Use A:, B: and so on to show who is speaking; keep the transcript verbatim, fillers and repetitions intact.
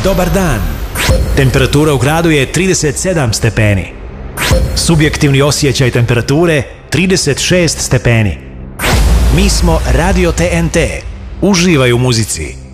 A: Dobar dan. Temperatura u gradu je trideset sedam stepeni. Subjektivni osjećaj temperature trideset šest stepeni. Mi smo Radio T N T. Uživaj u muzici.